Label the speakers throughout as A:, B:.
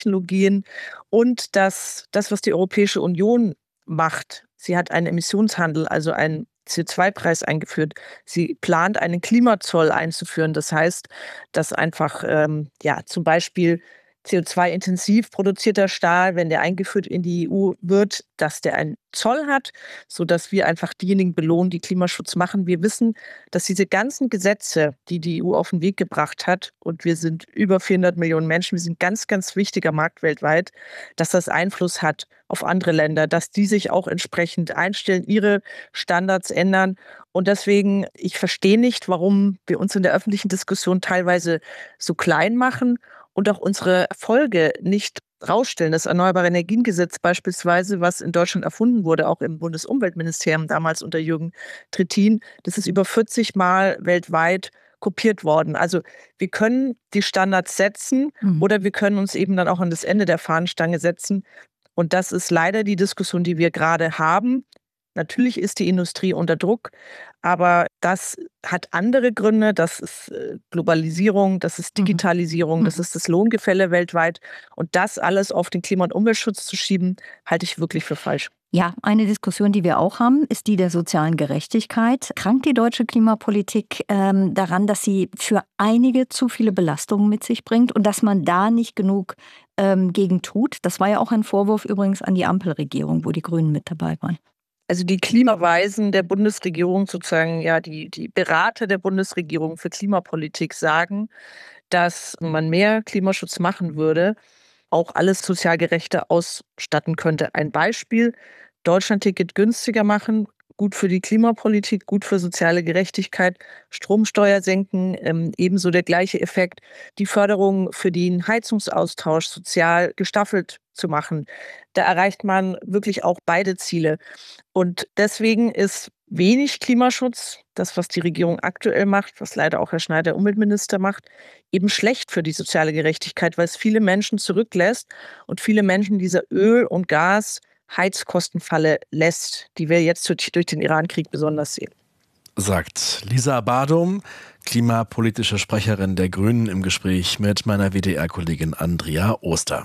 A: Technologien und das, was die Europäische Union macht. Sie hat einen Emissionshandel, also einen CO2-Preis eingeführt. Sie plant, einen Klimazoll einzuführen. Das heißt, dass einfach zum Beispiel CO2-intensiv produzierter Stahl, wenn der eingeführt in die EU wird, dass der einen Zoll hat, sodass wir einfach diejenigen belohnen, die Klimaschutz machen. Wir wissen, dass diese ganzen Gesetze, die die EU auf den Weg gebracht hat, und wir sind über 400 Millionen Menschen, wir sind ein ganz, ganz wichtiger Markt weltweit, dass das Einfluss hat auf andere Länder, dass die sich auch entsprechend einstellen, ihre Standards ändern. Und deswegen, ich verstehe nicht, warum wir uns in der öffentlichen Diskussion teilweise so klein machen und auch unsere Erfolge nicht rausstellen. Das Erneuerbare Energiengesetz beispielsweise, was in Deutschland erfunden wurde, auch im Bundesumweltministerium damals unter Jürgen Trittin, das ist über 40 Mal weltweit kopiert worden. Also wir können die Standards setzen oder wir können uns eben dann auch an das Ende der Fahnenstange setzen. Und das ist leider die Diskussion, die wir gerade haben. Natürlich ist die Industrie unter Druck, aber das hat andere Gründe. Das ist Globalisierung, das ist Digitalisierung, das ist das Lohngefälle weltweit. Und das alles auf den Klima- und Umweltschutz zu schieben, halte ich wirklich für falsch.
B: Ja, eine Diskussion, die wir auch haben, ist die der sozialen Gerechtigkeit. Krankt die deutsche Klimapolitik daran, dass sie für einige zu viele Belastungen mit sich bringt und dass man da nicht genug gegen tut? Das war ja auch ein Vorwurf übrigens an die Ampelregierung, wo die Grünen mit dabei waren.
A: Also die Klimaweisen der Bundesregierung, sozusagen die Berater der Bundesregierung für Klimapolitik sagen, dass man mehr Klimaschutz machen würde, auch alles sozial gerechter ausstatten könnte. Ein Beispiel: Deutschlandticket günstiger machen, gut für die Klimapolitik, gut für soziale Gerechtigkeit, Stromsteuer senken, ebenso der gleiche Effekt, die Förderung für den Heizungsaustausch sozial gestaffelt zu machen. Da erreicht man wirklich auch beide Ziele. Und deswegen ist wenig Klimaschutz, das, was die Regierung aktuell macht, was leider auch Herr Schneider, Umweltminister, macht, eben schlecht für die soziale Gerechtigkeit, weil es viele Menschen zurücklässt und viele Menschen dieser Öl- und Gas-Heizkostenfalle lässt, die wir jetzt durch den Iran-Krieg besonders sehen.
C: Sagt Lisa Badum, klimapolitische Sprecherin der Grünen, im Gespräch mit meiner WDR-Kollegin Andrea Oster.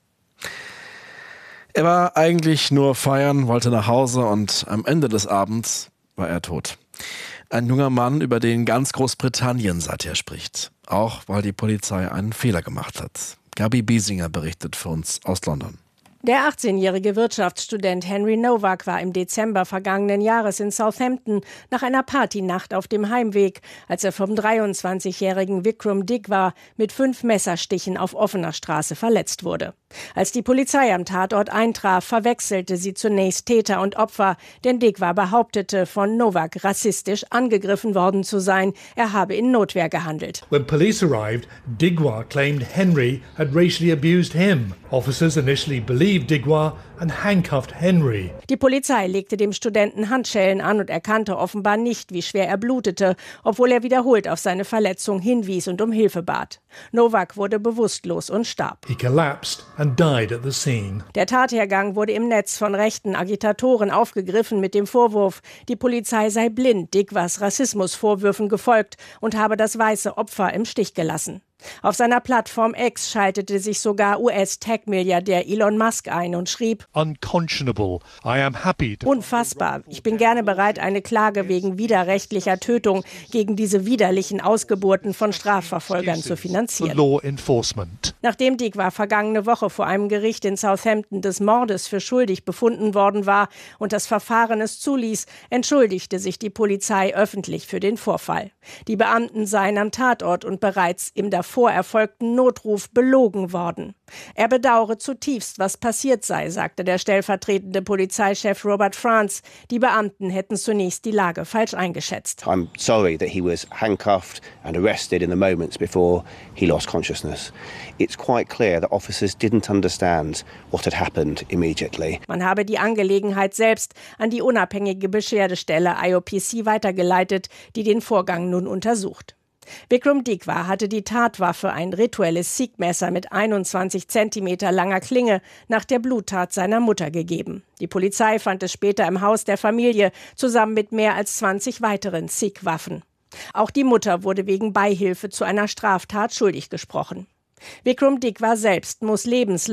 C: Er war eigentlich nur feiern, wollte nach Hause und am Ende des Abends war er tot. Ein junger Mann, über den ganz Großbritannien seither spricht. Auch weil die Polizei einen Fehler gemacht hat. Gabi Biesinger berichtet für uns aus London.
D: Der 18-jährige Wirtschaftsstudent Henry Nowak war im Dezember vergangenen Jahres in Southampton nach einer Partynacht auf dem Heimweg, als er vom 23-jährigen Vikram Digwa mit 5 Messerstichen auf offener Straße verletzt wurde. Als die Polizei am Tatort eintraf, verwechselte sie zunächst Täter und Opfer, denn Digwa behauptete, von Nowak rassistisch angegriffen worden zu sein. Er habe in Notwehr gehandelt.
E: When police arrived, Digwa claimed Henry had racially abused him. Officers initially believed Digwa and handcuffed Henry.
D: Die Polizei legte dem Studenten Handschellen an und erkannte offenbar nicht, wie schwer er blutete, obwohl er wiederholt auf seine Verletzung hinwies und um Hilfe bat. Nowak wurde bewusstlos und starb.
E: He collapsed and died at the scene.
D: Der Tathergang wurde im Netz von rechten Agitatoren aufgegriffen mit dem Vorwurf, die Polizei sei blind Digwas Rassismusvorwürfen gefolgt und habe das weiße Opfer im Stich gelassen. Auf seiner Plattform X schaltete sich sogar US-Tech-Milliardär Elon Musk ein und schrieb:
E: Unconscionable. I am happy to...
D: Unfassbar. Ich bin gerne bereit, eine Klage wegen widerrechtlicher Tötung gegen diese widerlichen Ausgeburten von Strafverfolgern zu finanzieren.
E: Law enforcement.
D: Nachdem Digwa vergangene Woche vor einem Gericht in Southampton des Mordes für schuldig befunden worden war und das Verfahren es zuließ, entschuldigte sich die Polizei öffentlich für den Vorfall. Die Beamten seien am Tatort und bereits im davor erfolgten Notruf belogen worden. Er bedauere zutiefst, was passiert sei, sagte der stellvertretende Polizeichef Robert Franz. Die Beamten hätten zunächst die Lage falsch eingeschätzt.
F: I'm sorry that he was handcuffed and arrested in the moments before he lost consciousness. It's quite clear that officers didn't understand what had happened immediately.
D: Man habe die Angelegenheit selbst an die unabhängige Beschwerdestelle IOPC weitergeleitet, die den Vorgang nun untersucht. Vikram Digwa hatte die Tatwaffe, ein rituelles Sikh-Messer mit 21 Zentimeter langer Klinge, nach der Bluttat seiner Mutter gegeben. Die Polizei fand es später im Haus der Familie, zusammen mit mehr als 20 weiteren Sikh-Waffen. Auch die Mutter wurde wegen Beihilfe zu einer Straftat schuldig gesprochen. Vikram Digwa selbst muss lebenslang